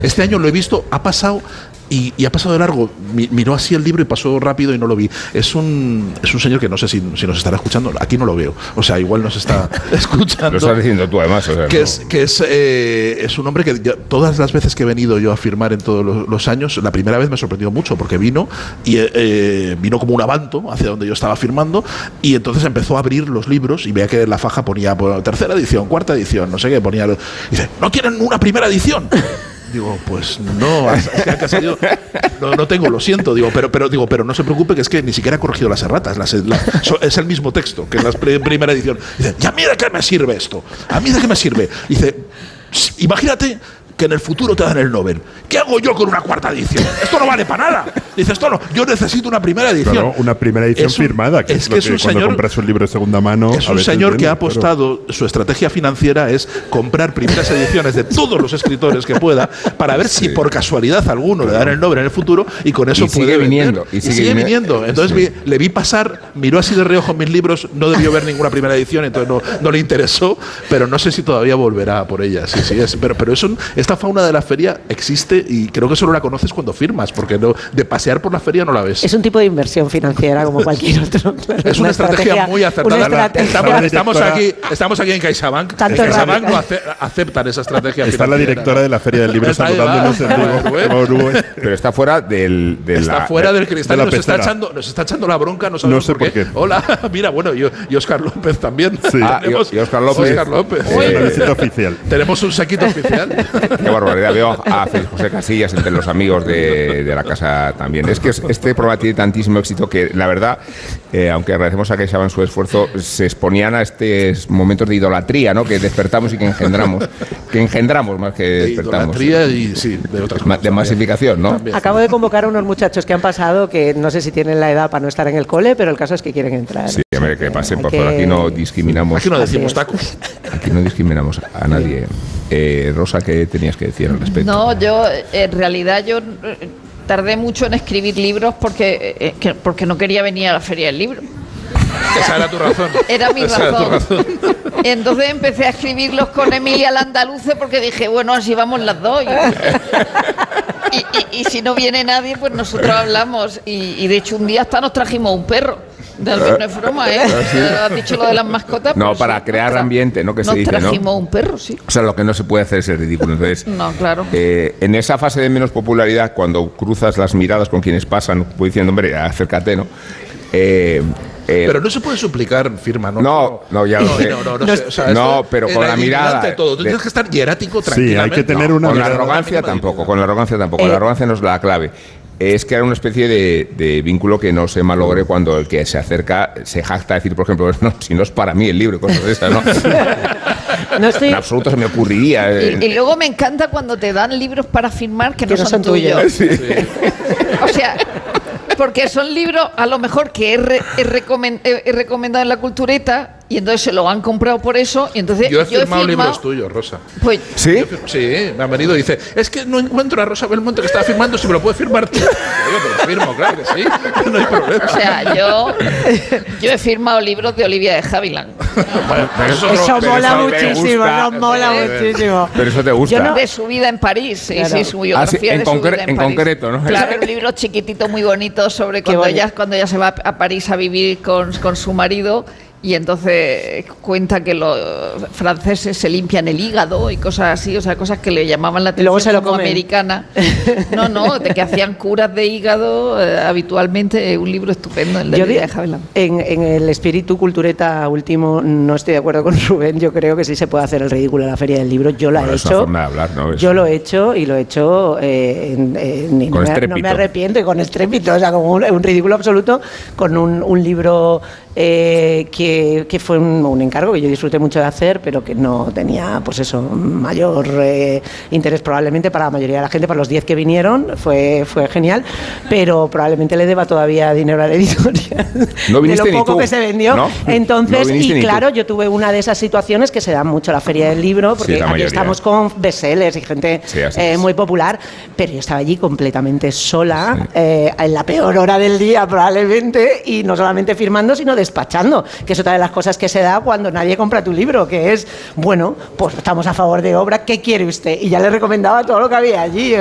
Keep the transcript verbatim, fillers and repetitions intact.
Este año lo he visto, ha pasado y, y ha pasado de largo. Mi, miró así el libro y pasó rápido y no lo vi. Es un, es un señor que no sé si, si nos estará escuchando. Aquí no lo veo. O sea, igual nos está escuchando. Lo estás diciendo tú, además. O sea, que no. es, que es, eh, es un hombre que ya, todas las veces que he venido yo a firmar en todos los, los años, la primera vez me sorprendió mucho porque vino y eh, vino como un avanto hacia donde yo estaba firmando y entonces empezó a abrir los libros y veía que la faja ponía por tercera edición, cuarta edición, no sé qué, ponía. Y dice, ¿no tienen una primera edición? Digo, pues no, es que ha salido, no, no tengo, lo siento, digo, pero, pero, digo, pero no se preocupe que es que ni siquiera ha corregido las erratas, las, la, so, es el mismo texto que en la primera edición. Dice, ya mira qué me sirve esto, a mí de qué me sirve. Dice, imagínate que en el futuro te dan el Nobel. ¿Qué hago yo con una cuarta edición? Esto no vale para nada. Dice, esto no, yo necesito una primera edición. Claro, una primera edición es un, firmada, que es, es que, lo que es un cuando señor, compras un libro de segunda mano. Es un señor que ha apostado, pero... su estrategia financiera es comprar primeras ediciones de todos los escritores que pueda para ver sí. si por casualidad alguno claro. le dan el Nobel en el futuro y con eso y puede sigue vender. viniendo. Y sigue, y sigue viniendo. viniendo. Entonces sí. vi, le vi pasar, miró así de reojo mis libros, no debió ver ninguna primera edición, entonces no, no le interesó, pero no sé si todavía volverá por ella. Sí, sí, es, pero, pero eso, esta fauna de la feria existe y creo que solo la conoces cuando firmas, porque no, de pasear por la feria no la ves. Es un tipo de inversión financiera como cualquier otro. Claro, es una, una estrategia, estrategia muy acertada. Estrategia. Estamos, estamos, aquí, estamos aquí en CaixaBank. En CaixaBank no ace, aceptan esa estrategia está financiera. La directora de la Feria del Libro saludándonos en vivo. Pero está fuera del, de está la, fuera del cristal de nos, está echando, nos está echando la bronca, no sabemos no sé por, qué. por qué. Hola, mira, bueno, yo, y Oscar López también. Sí. Ah, y, y Oscar López. Oscar López. Eh, eh, oficial. Tenemos un saquito oficial. Qué barbaridad. Veo a José Casillas entre los amigos de, de la casa también. Es que este programa tiene tantísimo éxito que, la verdad, eh, aunque agradecemos a CaixaBank su esfuerzo, se exponían a estos momentos de idolatría, ¿no? Que despertamos y que engendramos. Que engendramos más que despertamos. De idolatría y, sí, de otras cosas. De masificación, ¿no? También. Acabo de convocar a unos muchachos que han pasado, que no sé si tienen la edad para no estar en el cole, pero el caso es que quieren entrar. Sí, a ver, que pasen, por favor. Aquí no discriminamos. Aquí no decimos tacos. Aquí no discriminamos a nadie. Eh, Rosa, ¿qué tenías que decir al respecto? No, yo, en realidad, yo tardé mucho en escribir libros porque, eh, que, porque no quería venir a la Feria del Libro. Esa era tu razón. Era mi Esa razón. Era tu razón. Entonces empecé a escribirlos con Emilia Landaluce porque dije, bueno, así vamos las dos. Y, y, y, y si no viene nadie, pues nosotros hablamos. Y, y de hecho, un día hasta nos trajimos un perro. No, no es broma, ¿eh? ¿Sí? ¿Has dicho lo de las mascotas? No, pues para sí, crear nos ambiente, ¿no? Que se dice, ¿no? Nos trajimos un perro, sí. O sea, lo que no se puede hacer es ridículo. Entonces, no, claro. Eh, en esa fase de menos popularidad, cuando cruzas las miradas con quienes pasan, pues diciendo, hombre, acércate, ¿no? Eh, Eh, pero no se puede suplicar firma, ¿no? No, no, ya lo sé. No, no, no, no, sé, o sea, no pero con la mirada. Todo. Tú de, tienes que estar hierático tranquilamente. Sí, hay que tener no, una con mirada. la arrogancia tampoco, con la arrogancia tampoco. Eh, la arrogancia no es la clave. Es crear una especie de, de vínculo que no se malogre cuando el que se acerca se jacta a decir, por ejemplo, no, si no es para mí el libro y cosas de esas, ¿no? No estoy... En absoluto se me ocurriría. Y, y luego me encanta cuando te dan libros para firmar que, que no, no son, son tuyos. tuyos. Sí. Sí. O sea, porque son libros a lo mejor que he, re, he, recomend, he, he recomendado en la Cultureta y entonces se lo han comprado por eso y entonces yo he firmado, yo he firmado libros tuyos, Rosa. Pues, ¿sí? Yo, sí, me ha venido y dice, es que no encuentro a Rosa Belmonte que estaba firmando, si me lo puedes firmar tú. Yo te lo firmo, claro que sí, no hay problema. O sea, yo, yo he firmado libros de Olivia de Havilland. Bueno, pero eso eso pero mola eso muchísimo, nos mola eh, muchísimo. Pero eso te gusta. Yo no, de su vida en París, sí, claro. sí, su biografía ah, sí, en de su concre vida en, en París. concreto, ¿no? Claro, un libro chiquitito muy bonito sobre cuando ella, cuando ella se va a París a vivir con, con su marido. Y entonces cuenta que los franceses se limpian el hígado y cosas así, o sea, cosas que le llamaban la atención como americana. No, no, de que hacían curas de hígado eh, habitualmente. Un libro estupendo, el de yo Olivia de Havilland. En, en el espíritu Cultureta último no estoy de acuerdo con Rubén. Yo creo que sí se puede hacer el ridículo en la Feria del Libro. Yo lo bueno, he es hecho. Una forma de hablar, ¿no? Yo lo he hecho y lo he hecho eh, en, en, con no, me, no me arrepiento y con estrépito, o sea, como un, un ridículo absoluto, con un, un libro eh, que, que fue un, un encargo que yo disfruté mucho de hacer, pero que no tenía, pues eso, mayor eh, interés probablemente para la mayoría de la gente. Para los diez que vinieron fue, fue genial, pero probablemente le deba todavía dinero a la editorial no de lo poco que se vendió. ¿No? Entonces, no y claro, yo tuve una de esas situaciones que se dan mucho a la Feria del Libro, porque sí, aquí estamos con bestsellers y gente sí, eh, muy popular, pero yo estaba allí completamente sola, sí. eh, en la peor hora del día probablemente, y no solamente firmando, sino despachando, que es otra de las cosas que se da cuando nadie compra tu libro, que es, bueno, pues estamos a favor de obra, ¿qué quiere usted? Y ya le recomendaba todo lo que había allí.